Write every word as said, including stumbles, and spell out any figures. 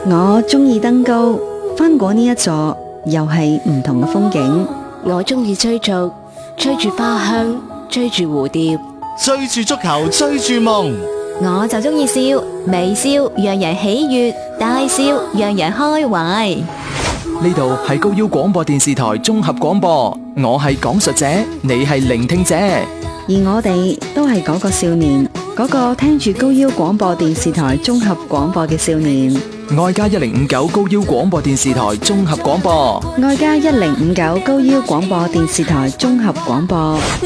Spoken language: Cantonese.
我中意登高，翻過呢一座又係唔同嘅風景。 我中意追逐，追住花香，追住蝴蝶， 追住足球，追住夢。 我就中意笑，微笑讓人喜悅，大笑讓人開懷。 呢度係高腰廣播電視台綜合廣播，我係講述者，你係聆聽者， 而我哋都係嗰個少年，嗰個聽住高腰廣播電視台綜合廣播嘅少年。 愛加一零五九高腰廣播電視台綜合廣播， 愛加一零五九高腰廣播電視台綜合廣播。